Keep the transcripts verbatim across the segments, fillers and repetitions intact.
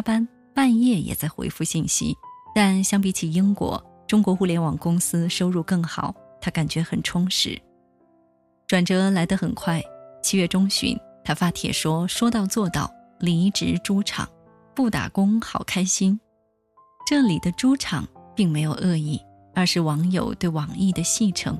班，半夜也在回复信息。但相比起英国，中国互联网公司收入更好，他感觉很充实。转折来得很快，七月中旬，他发帖说说到做到，离职猪场，不打工好开心。这里的猪场并没有恶意，而是网友对网易的戏称。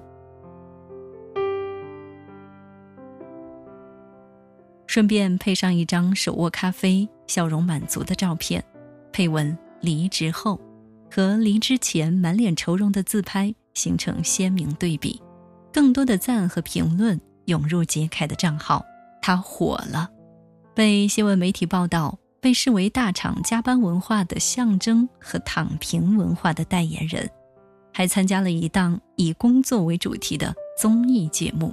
顺便配上一张手握咖啡、笑容满足的照片，配文离职后，和离职前满脸愁容的自拍形成鲜明对比。更多的赞和评论涌入杰凯的账号，他火了，被新闻媒体报道，被视为大厂加班文化的象征和躺平文化的代言人，还参加了一档以工作为主题的综艺节目。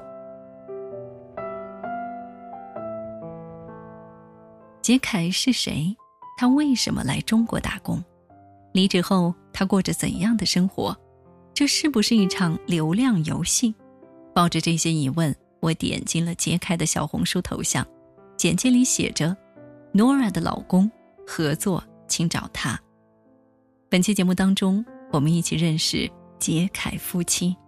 杰凯是谁？他为什么来中国打工？离职后他过着怎样的生活？这是不是一场流量游戏？抱着这些疑问，我点进了杰凯的小红书头像，简介里写着 Nora 的老公，合作请找他。本期节目当中，我们一起认识杰凯夫妻。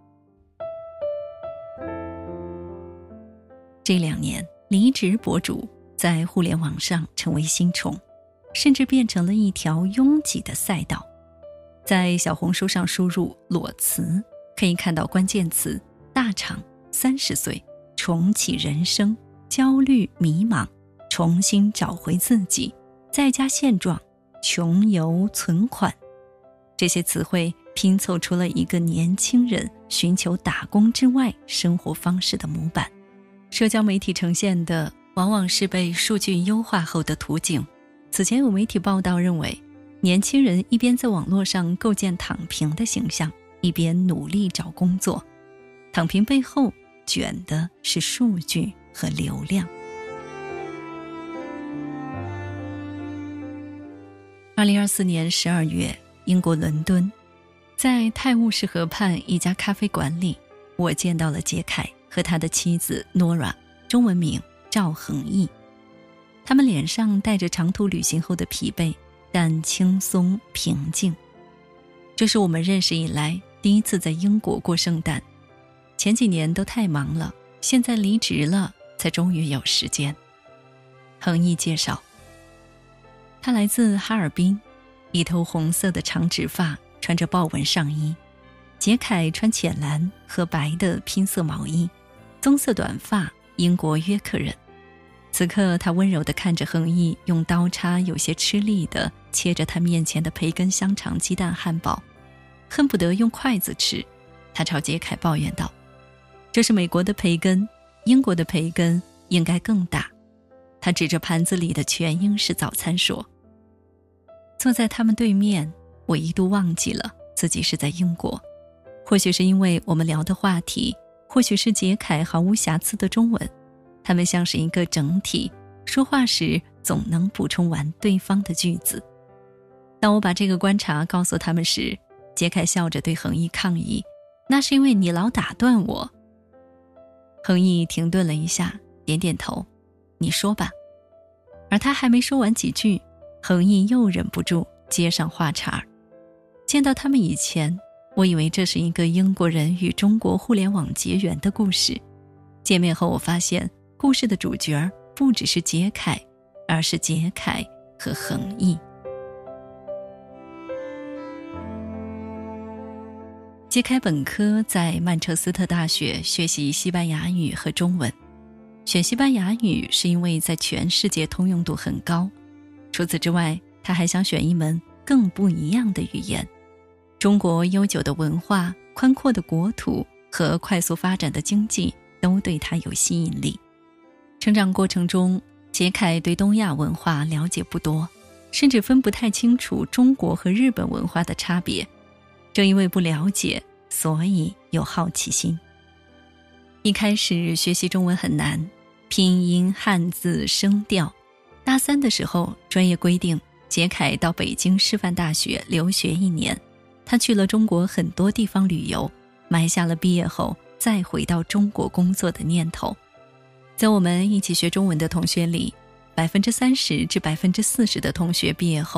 这两年，离职博主在互联网上成为新宠，甚至变成了一条拥挤的赛道。在小红书上输入裸辞，可以看到关键词大厂、三十岁、重启人生、焦虑迷茫、重新找回自己、在家现状、穷游存款。这些词汇拼凑出了一个年轻人寻求打工之外生活方式的模板。社交媒体呈现的往往是被数据优化后的图景。此前有媒体报道认为，年轻人一边在网络上构建躺平的形象，一边努力找工作。躺平背后卷的是数据和流量。二零二四年十二月，英国伦敦，在泰晤士河畔一家咖啡馆里，我见到了杰凯和他的妻子 Nora， 中文名赵恒毅。他们脸上带着长途旅行后的疲惫，但轻松平静。这是我们认识以来第一次在英国过圣诞。前几年都太忙了，现在离职了，才终于有时间。恒毅介绍，他来自哈尔滨，一头红色的长直发，穿着豹纹上衣。杰凯穿浅蓝和白的拼色毛衣，棕色短发，英国约克人。此刻他温柔地看着恒毅用刀叉有些吃力地切着他面前的培根香肠鸡蛋汉堡，恨不得用筷子吃。他朝杰凯抱怨道，这是美国的培根，英国的培根应该更大。他指着盘子里的全英式早餐说。坐在他们对面，我一度忘记了自己是在英国。或许是因为我们聊的话题，或许是杰凯毫无瑕疵的中文，他们像是一个整体，说话时总能补充完对方的句子。当我把这个观察告诉他们时，杰凯笑着对恒毅抗议，那是因为你老打断我。恒毅停顿了一下，点点头，你说吧。而他还没说完几句，恒毅又忍不住接上话茬。见到他们以前，我以为这是一个英国人与中国互联网结缘的故事。见面后我发现，故事的主角不只是杰凯，而是杰凯和恒毅。杰凯本科在曼彻斯特大学学习西班牙语和中文，选西班牙语是因为在全世界通用度很高。除此之外，他还想选一门更不一样的语言。中国悠久的文化、宽阔的国土和快速发展的经济都对他有吸引力。成长过程中，杰凯对东亚文化了解不多，甚至分不太清楚中国和日本文化的差别。正因为不了解，所以有好奇心。一开始学习中文很难，拼音、汉字、声调。大三的时候，专业规定杰凯到北京师范大学留学一年。他去了中国很多地方旅游，埋下了毕业后再回到中国工作的念头。在我们一起学中文的同学里，百分之三十至百分之四十的同学毕业后